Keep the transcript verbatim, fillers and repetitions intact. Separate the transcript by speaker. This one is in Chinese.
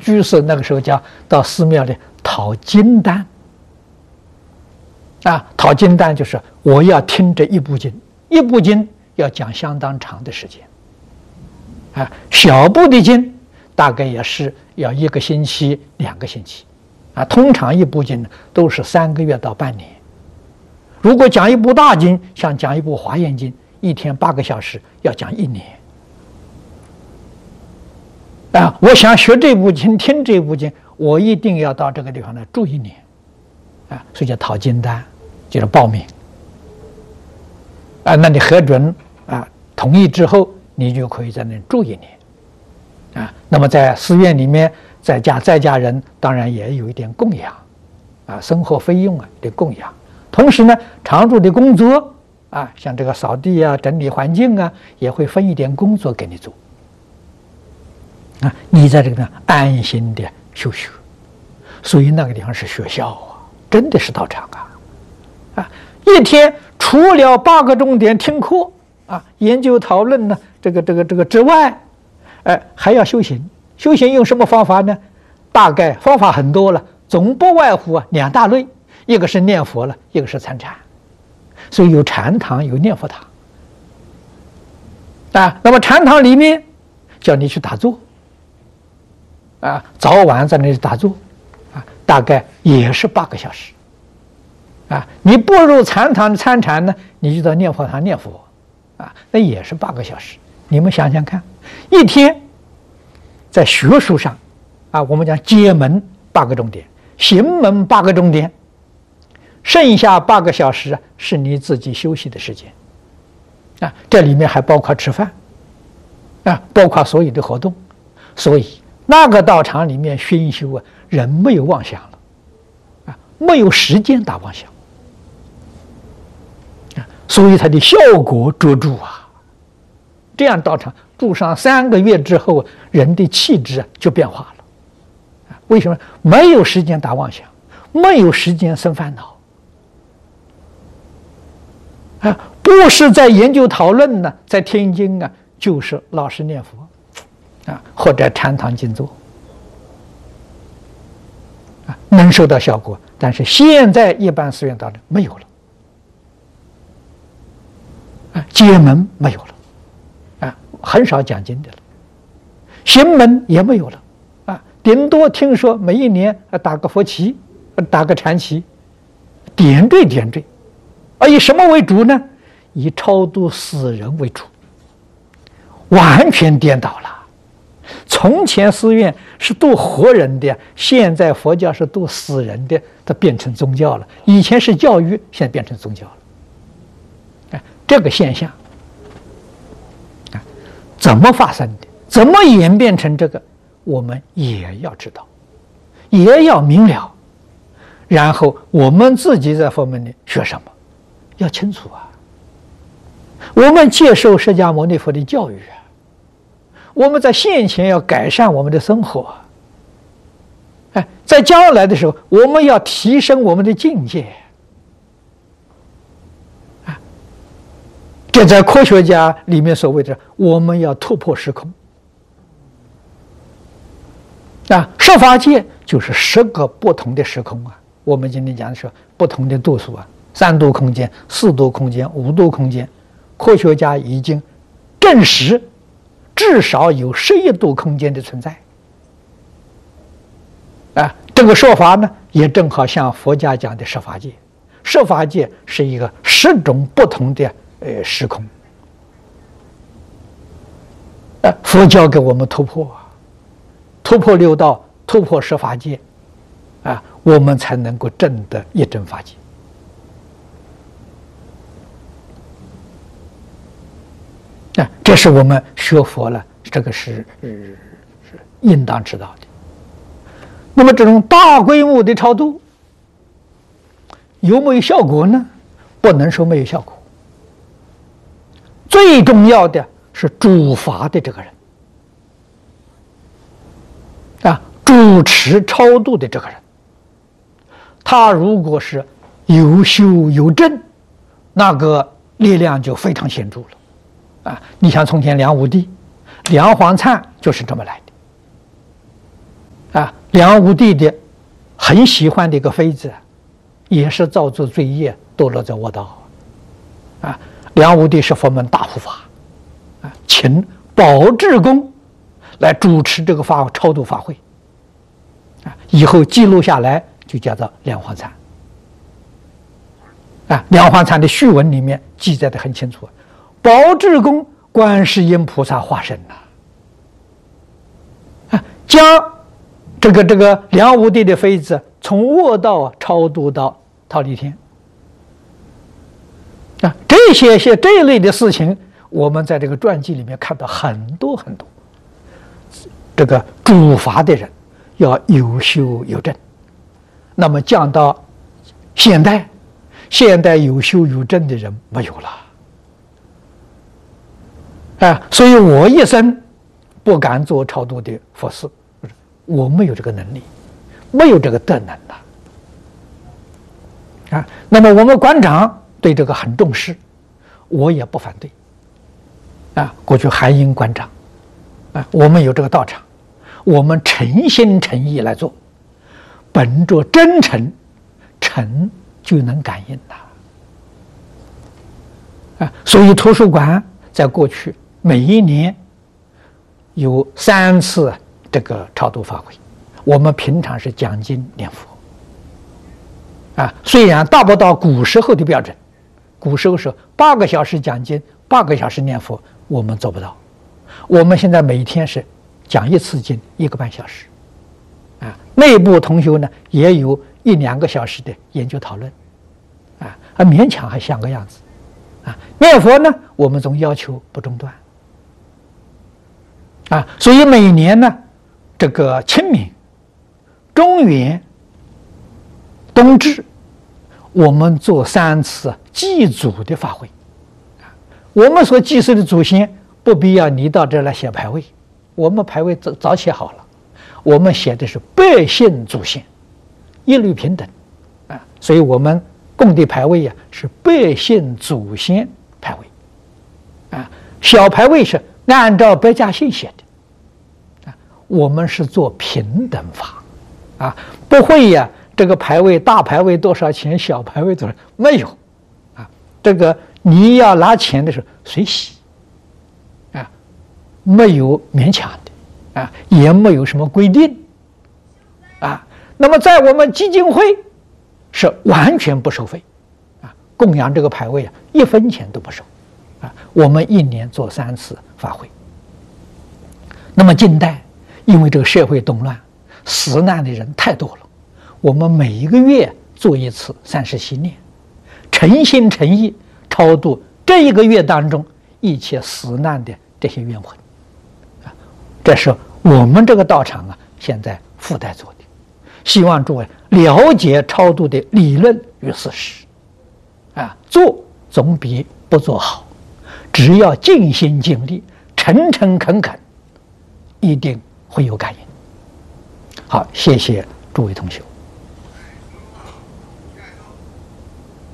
Speaker 1: 居士那个时候叫到寺庙里讨经单。啊，讨经单就是我要听这一部经，一部经要讲相当长的时间。啊，小部的经大概也是要一个星期、两个星期。啊，通常一部经都是三个月到半年。如果讲一部大经，像讲一部华严经，一天八个小时，要讲一年。啊，我想学这部经，听这部经，我一定要到这个地方来住一年。啊，所以叫讨经单，就是报名。啊，那你核准啊同意之后，你就可以在那里住一年。啊，那么在寺院里面，在家在家人当然也有一点供养，啊，生活费用啊的供养。同时呢，常住的工作啊，像这个扫地啊、整理环境啊，也会分一点工作给你做。啊，你在这个呢安心的修学，所以那个地方是学校啊，真的是道场啊！啊，一天除了八个钟点听课啊、研究讨论呢，这个这个这个之外，哎，还要修行。修行用什么方法呢？大概方法很多了，总不外乎啊两大类，一个是念佛了，一个是参禅。所以有禅堂，有念佛堂。啊，那么禅堂里面叫你去打坐。啊，早晚在那里打坐，啊，大概也是八个小时。啊，你不入禅堂参禅呢，你就到念佛堂念佛，啊，那也是八个小时。你们想想看，一天在学术上，啊，我们讲解门八个钟点，行门八个钟点，剩下八个小时是你自己休息的时间。啊，这里面还包括吃饭，啊，包括所有的活动，所以。那个道场里面熏修啊，人没有妄想了，啊，没有时间打妄想，啊，所以它的效果卓著啊。这样道场住上三个月之后，人的气质就变化了，啊，为什么？没有时间打妄想，没有时间生烦恼，啊，不是在研究讨论呢，在听经啊，就是老实念佛。啊，或者禅堂静坐，啊，能收到效果。但是现在一般寺院道场没有了，啊，解门没有了，啊，很少讲经的了，行门也没有了，啊，顶多听说每一年打个佛旗，打个禅旗，点缀点缀，啊，以什么为主呢？以超度死人为主，完全颠倒了。从前寺院是度活人的，现在佛教是度死人的，它变成宗教了。以前是教育，现在变成宗教了。哎，这个现象，啊，怎么发生的？怎么演变成这个？我们也要知道，也要明了。然后我们自己在佛门里学什么，要清楚啊。我们接受释迦牟尼佛的教育啊。我们在现前要改善我们的生活，哎，在将来的时候，我们要提升我们的境界，啊，这在科学家里面所谓的，我们要突破时空，啊，十法界就是十个不同的时空啊。我们今天讲的是不同的度数啊，三度空间、四度空间、五度空间，科学家已经证实。至少有十一度空间的存在，啊，这个说法呢，也正好像佛家讲的十法界。十法界是一个十种不同的呃时空，啊，佛教给我们突破，突破六道，突破十法界，啊，我们才能够证得一真法界。啊，这是我们学佛了，这个是是应当知道的。那么这种大规模的超度有没有效果呢？不能说没有效果。最重要的是主法的这个人，啊，主持超度的这个人，他如果是有修有证，那个力量就非常显著了。啊，你像从前梁武帝、梁皇灿就是这么来啊，梁武帝的很喜欢的一个妃子，也是造作罪业，堕落在卧道。啊，梁武帝是佛门大护法，啊，请宝志公来主持这个法超度法会，啊，以后记录下来就叫做梁皇禅。啊，梁皇禅的序文里面记载的很清楚，宝志公观世音菩萨化身呐，啊，将这个这个梁武帝的妃子从卧道超度到忉利天。啊，这些些这一类的事情，我们在这个传记里面看到很多很多。这个主法的人要有修有证，那么降到现代，现代有修有证的人没有了。啊，所以我一生不敢做超度的佛事，我没有这个能力，没有这个德能呐。啊，那么我们馆长对这个很重视，我也不反对。啊，过去韩英馆长，啊，我们有这个道场，我们诚心诚意来做，本着真诚，诚就能感应了。啊，所以图书馆在过去每一年有三次这个超度法会，我们平常是讲经念佛。啊，虽然达不到古时候的标准，古时候是八个小时讲经，八个小时念佛，我们做不到。我们现在每天是讲一次经一个半小时，啊，内部同修呢也有一两个小时的研究讨论，啊，啊勉强还像个样子，啊，念佛呢我们总要求不中断，啊，所以每年呢这个清明、中元、冬至，我们做三次祭祖的法会。我们所祭祀的祖先不必要你到这儿来写牌位，我们牌位早早写好了，我们写的是百姓祖先，一律平等啊。所以我们供的牌位呀、啊、是百姓祖先牌位啊，小牌位是按照百家姓写的啊。我们是做平等法啊，不会呀、啊。这个牌位，大牌位多少钱？小牌位多少？没有，啊，这个你要拿钱的时候随喜，啊，没有勉强的，啊，也没有什么规定，啊，那么在我们基金会是完全不收费，啊，供养这个牌位啊，一分钱都不收，啊，我们一年做三次法会。那么近代因为这个社会动乱，死难的人太多了。我们每一个月做一次三世系念，诚心诚意超度这一个月当中一切死难的这些冤魂，啊，这是我们这个道场啊现在附带做的，希望诸位了解超度的理论与事实，啊，做总比不做好，只要尽心尽力、诚诚恳恳，一定会有感应。好，谢谢诸位同学。